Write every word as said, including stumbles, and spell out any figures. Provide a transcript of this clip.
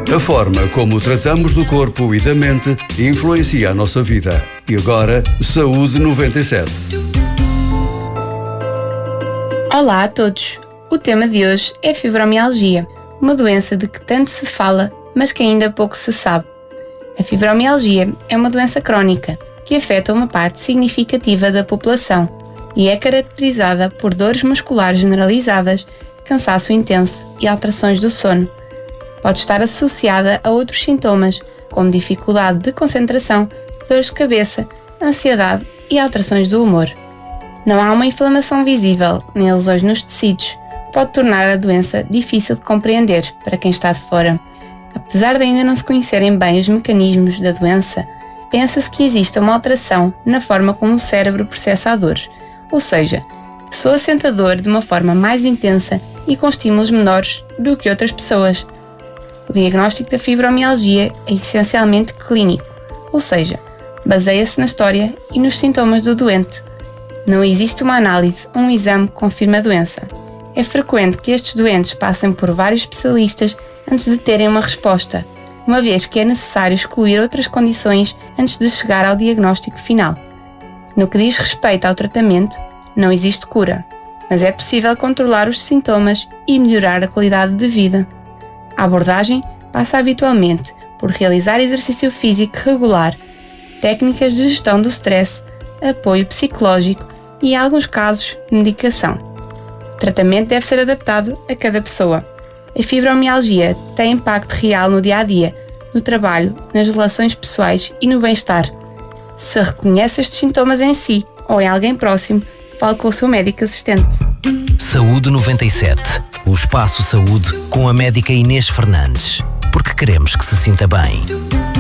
A forma como tratamos do corpo e da mente influencia a nossa vida. E agora, Saúde noventa e sete. Olá a todos! O tema de hoje é fibromialgia, uma doença de que tanto se fala, mas que ainda pouco se sabe. A fibromialgia é uma doença crónica que afeta uma parte significativa da população e é caracterizada por dores musculares generalizadas, cansaço intenso e alterações do sono. Pode estar associada a outros sintomas, como dificuldade de concentração, dores de cabeça, ansiedade e alterações do humor. Não há uma inflamação visível nem lesões nos tecidos, pode tornar a doença difícil de compreender para quem está de fora. Apesar de ainda não se conhecerem bem os mecanismos da doença, pensa-se que existe uma alteração na forma como o cérebro processa a dor, ou seja, a pessoa sente a dor de uma forma mais intensa e com estímulos menores do que outras pessoas. O diagnóstico da fibromialgia é essencialmente clínico, ou seja, baseia-se na história e nos sintomas do doente. Não existe uma análise ou um exame que confirme a doença. É frequente que estes doentes passem por vários especialistas antes de terem uma resposta, uma vez que é necessário excluir outras condições antes de chegar ao diagnóstico final. No que diz respeito ao tratamento, não existe cura, mas é possível controlar os sintomas e melhorar a qualidade de vida. A abordagem passa habitualmente por realizar exercício físico regular, técnicas de gestão do stress, apoio psicológico e, em alguns casos, medicação. O tratamento deve ser adaptado a cada pessoa. A fibromialgia tem impacto real no dia-a-dia, no trabalho, nas relações pessoais e no bem-estar. Se reconhece estes sintomas em si ou em alguém próximo, fale com o seu médico assistente. Saúde noventa e sete. O Espaço Saúde com a médica Inês Fernandes. Porque queremos que se sinta bem.